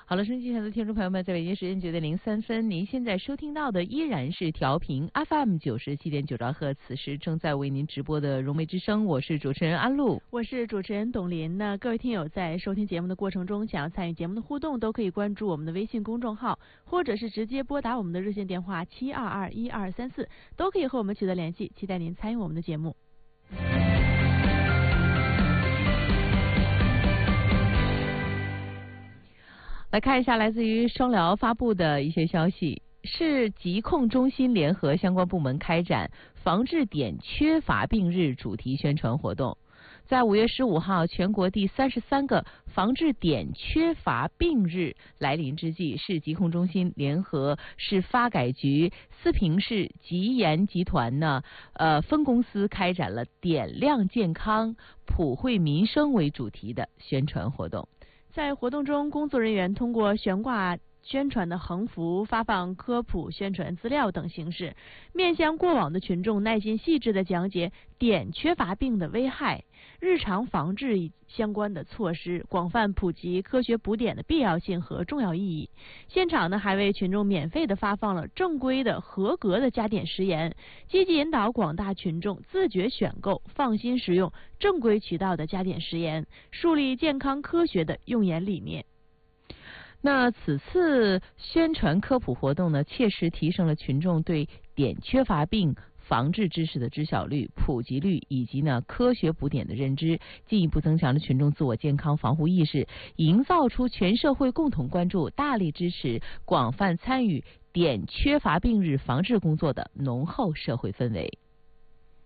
好了，收音机前的听众朋友们，在北京时间9:03，您现在收听到的依然是调频 FM 97.9兆赫，此时正在为您直播的融媒之声，我是主持人安露， 我是主持人董琳。那各位听友在收听节目的过程中，想要参与节目的互动，都可以关注我们的微信公众号，或者是直接拨打我们的热线电话7221234，都可以和我们取得联系。期待您参与我们的节目。 来看一下来自于双疗发布的一些消息，市疾控中心联合相关部门开展防治碘缺乏病日主题宣传活动。在5月15号全国第33个防治碘缺乏病日来临之际，市疾控中心联合市发改局、四平市疾研集团分公司开展了碘量健康、普惠民生为主题的宣传活动。 在活动中，工作人员通过悬挂宣传的横幅、发放科普宣传资料等形式，面向过往的群众耐心细致地讲解碘缺乏病的危害、日常防治相关的措施，广泛普及科学补碘的必要性和重要意义。现场呢，还为群众免费地发放了正规的、合格的加碘食盐，积极引导广大群众自觉选购、放心食用正规渠道的加碘食盐，树立健康科学的用盐理念。 那此次宣传科普活动呢，切实提升了群众对碘缺乏病防治知识的知晓率、普及率以及科学补碘的认知，进一步增强了群众自我健康防护意识，营造出全社会共同关注、大力支持、广泛参与碘缺乏病日防治工作的浓厚社会氛围。